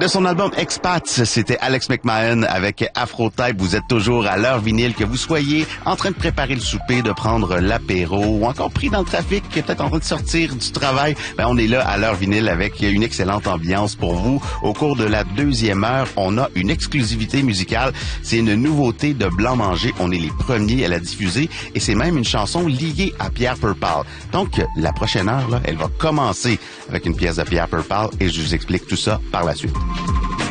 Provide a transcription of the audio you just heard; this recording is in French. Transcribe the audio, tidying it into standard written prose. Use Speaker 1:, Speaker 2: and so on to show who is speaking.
Speaker 1: De son album Expats, c'était Alex McMahon avec Afro-Type. Vous êtes toujours à l'heure vinyle, que vous soyez en train de préparer le souper, de prendre l'apéro ou encore pris dans le trafic, peut-être en train de sortir du travail. On est là à l'heure vinyle avec une excellente ambiance pour vous. Au cours de la deuxième heure, on a une exclusivité musicale. C'est une nouveauté de Blanc Manger. On est les premiers à la diffuser et c'est même une chanson liée à Pierre Purpall. Donc, la prochaine heure, là, elle va commencer avec une pièce de Pierre Purpall et je vous explique tout ça par la suite.